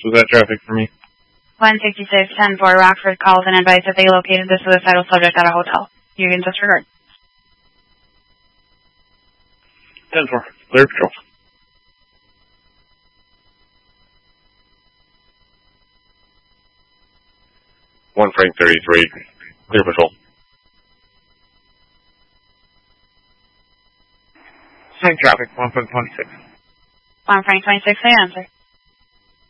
was that traffic for me? 166-10-4 Rockford calls and advised that they located the suicidal subject at a hotel. You can disregard. 10-4, clear patrol. 1 Frank 33, clear patrol. Same traffic, 1 Frank 26. 1 Frank 26, they answer.